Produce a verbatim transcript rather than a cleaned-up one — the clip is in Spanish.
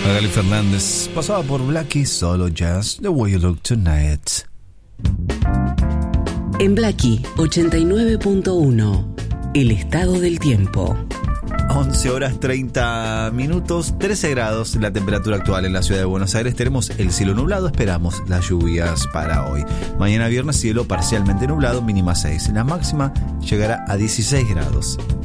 Magali Fernández pasaba por Blackie, Solo Jazz, The Way You Look Tonight. En Blackie ochenta y nueve punto uno, el estado del tiempo. once horas treinta minutos, trece grados la temperatura actual en la ciudad de Buenos Aires. Tenemos el cielo nublado, esperamos las lluvias para hoy. Mañana viernes cielo parcialmente nublado, mínima seis. La máxima llegará a dieciséis grados.